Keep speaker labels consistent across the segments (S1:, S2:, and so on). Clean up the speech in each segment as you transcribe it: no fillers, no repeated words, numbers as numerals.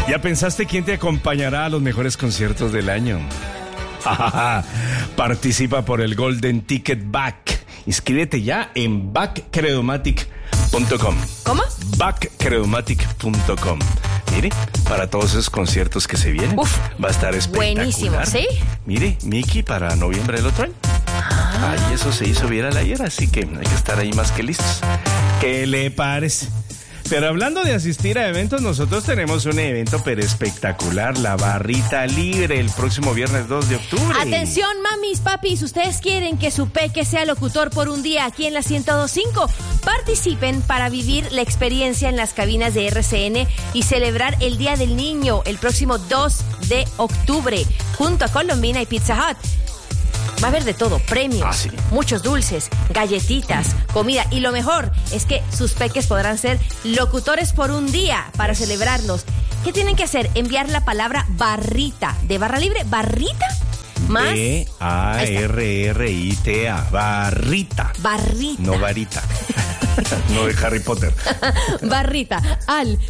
S1: ¿Ya pensaste quién te acompañará a los mejores conciertos del año? Participa por el Golden Ticket Back. Inscríbete ya en backcredomatic.com.
S2: ¿Cómo?
S1: backcredomatic.com. Mire, para todos esos conciertos que se vienen, va a estar espectacular.
S2: Buenísimo, ¿sí?
S1: Mire, Mickey para noviembre del otro año. Ahí eso se hizo viral ayer, así que hay que estar ahí más que listos. ¿Qué le parece? Pero hablando de asistir a eventos, nosotros tenemos un evento pero espectacular, la Barrita Libre, el próximo viernes 2 de octubre.
S2: Atención, mamis, papis, ustedes quieren que su peque sea locutor por un día aquí en la 102.5. Participen para vivir la experiencia en las cabinas de RCN y celebrar el Día del Niño el próximo 2 de octubre, junto a Colombina y Pizza Hut. Va a haber de todo, premios,
S1: sí.
S2: Muchos dulces, galletitas, comida. Y lo mejor es que sus peques podrán ser locutores por un día para celebrarlos. ¿Qué tienen que hacer? Enviar la palabra barrita, de barra libre, barrita, más...
S1: B-A-R-R-I-T-A, barrita.
S2: Barrita.
S1: No varita. No de Harry Potter.
S2: Barrita al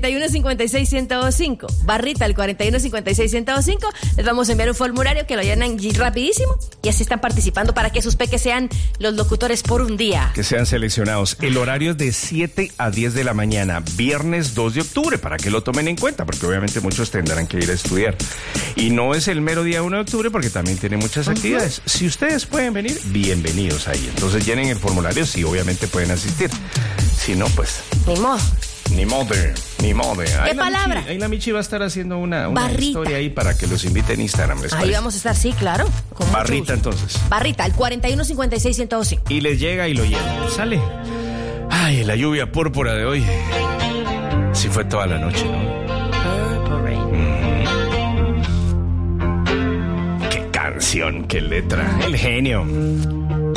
S2: 4156-1025. Barrita al 4156-1025. Les vamos a enviar un formulario que lo llenan rapidísimo y así están participando para que sus peques sean los locutores por un día.
S1: Que sean seleccionados. El horario es de 7 a 10 de la mañana, viernes 2 de octubre, para que lo tomen en cuenta, porque obviamente muchos tendrán que ir a estudiar. Y no es el mero día 1 de octubre, porque también tiene muchas actividades. Si ustedes pueden venir, bienvenidos ahí. Entonces llenen el formulario, sí, obviamente pueden asistir. Si no, pues...
S2: Ni modo.
S1: Ni modo.
S2: ¿Qué palabra?
S1: Ahí la Michi va a estar haciendo una
S2: Barrita.
S1: historia ahí para que los invite en Instagram. ¿Les
S2: Ahí
S1: parece?
S2: vamos a estar, sí, claro. Con
S1: Barrita, entonces.
S2: Barrita al 4156-1025.
S1: Y les llega y lo llena. Sale. Ay, la lluvia púrpura de hoy. Sí fue toda la noche, ¿no? Qué canción, qué letra. El genio.